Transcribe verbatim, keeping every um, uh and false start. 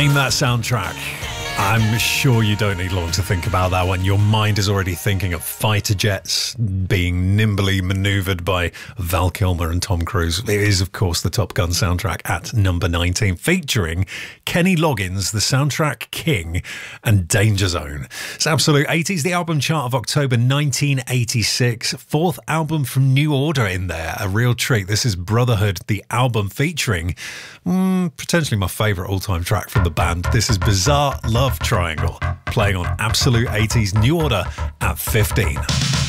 Name that soundtrack. I'm sure you don't need long to think about that one. Your mind is already thinking of fighter jets being nimbly maneuvered by Val Kilmer and Tom Cruise. It is, of course, the Top Gun soundtrack at number nineteen, featuring Kenny Loggins, the soundtrack king, and Danger Zone. It's Absolute eighties, the album chart of October nineteen eighty-six. Fourth album from New Order in there, a real treat. This is Brotherhood, the album featuring mm, potentially my favourite all-time track from the band. This is Bizarre Love Triangle, playing on Absolute eighties New Order at fifteen.